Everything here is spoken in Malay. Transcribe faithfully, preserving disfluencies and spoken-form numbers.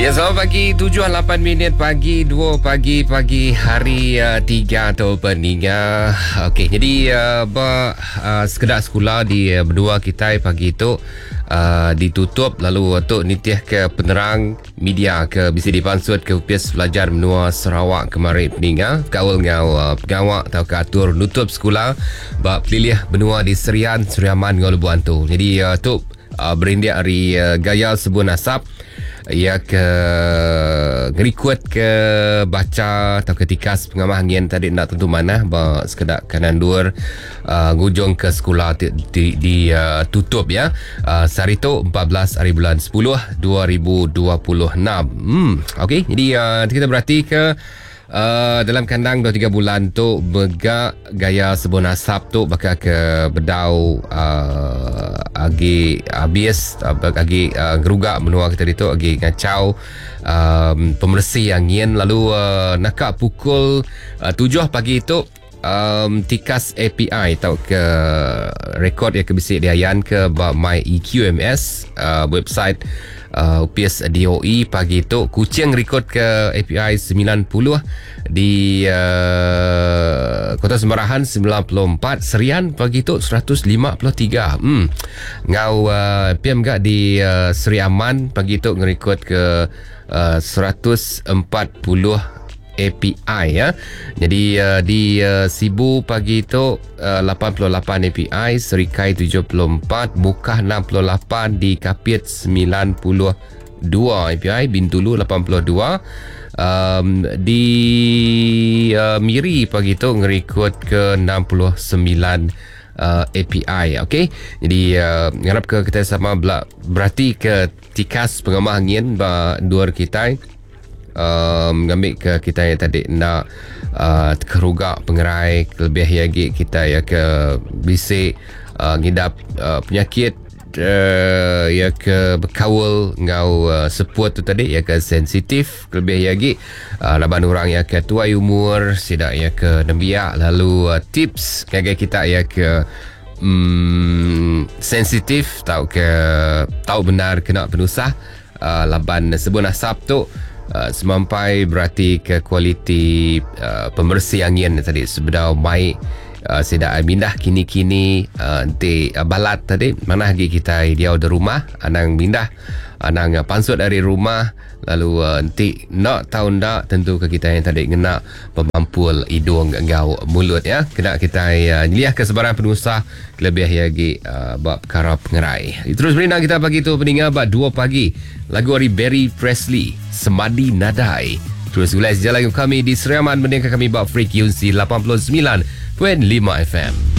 Ya, selamat pagi. tujuh lapan minit pagi, dua pagi, pagi hari uh, tiga atau peninga. Okey, jadi uh, ba, uh, sekedar sekolah di uh, berdua kita pagi itu uh, ditutup. Lalu untuk nitiah ke penerang media ke bisa dipansut ke Upias Pelajar Menua Sarawak kemarin peninga. Kawal ngau uh, pegawak atau keatur nutup sekolah ba pilih benua di Serian, Seriaman ngau lebuan tu. Jadi uh, tu uh, berindia hari uh, gaya sebuah nasab ia ke ngerikut ke baca atau ketika pengamah angin tadi nak tentu mana bah sekedar kanan dur uh, ngujung ke sekolah di, di, di uh, tutup ya uh, sehari tu empat belas hari bulan sepuluh dua ribu dua puluh enam. hmm, ok, jadi uh, kita berarti ke Uh, dalam kandang dua tiga bulan tu begak gaya sebuah nasab tu bakal ke bedau uh, agi habis agi uh, gerugak menua kita itu agi ngacau um, pembersih angin lalu uh, nakak pukul uh, tujuh pagi itu um, tikas A P I atau ke rekod yang kebisik diayan ke My E Q M S uh, website Uh, Upias D O E pagi itu kucing rekod ke A P I sembilan puluh di uh, Kota Semarahan sembilan puluh empat, Serian pagi itu seratus lima puluh tiga. Hmm. Ngau uh, P M gak di uh, Seri Aman pagi itu ngerekod ke uh, seratus empat puluh A P I ya. Jadi uh, di uh, Sibu pagi itu uh, lapan puluh lapan A P I, Serikai tujuh puluh empat, Bukah enam puluh lapan, di Kapit sembilan puluh dua A P I, Bintulu lapan puluh dua. Um, di uh, Miri pagi itu ngerekod ke enam puluh sembilan uh, A P I. Okey. Jadi uh, ngarap ke kita sama bela, berarti ke tikas pengamah angin ba dua kita Um, ngambil ke kita yang tadi nak uh, kerugak pengerai lebih lagi kita ya ke bisik uh, ngidap uh, penyakit uh, ya ke berkawal ngau uh, sepuat tu tadi ya ke sensitif lebih lagi uh, laban orang ya ke tuai umur sidak ya ke nembiak lalu uh, tips kayak kita ya ke um, sensitif tahu ke tahu benar kena penusah uh, laban sebuah nasab tu Uh, semampai berarti ke kualiti uh, pembersih angin tadi sebenarnya baik uh, sedak mindah kini-kini uh, nanti uh, balat tadi mana lagi kita dia udah rumah anang mindah anang uh, pansut dari rumah lalu uh, nanti nak tahu ndak tentu ke kita yang tadi kena pemampul hidung gau mulut ya kena kita uh, lihat ke sebarang penusah lebih lagi uh, bab perkara pengerai. Terus berinang kita pagi tu peningat bab dua pagi lagu dari Barry Presley Semadi Nadai. Terus ulas jalan kami di Seriaman mendengar kami bab frekuensi lapan puluh sembilan perpuluhan lima F M.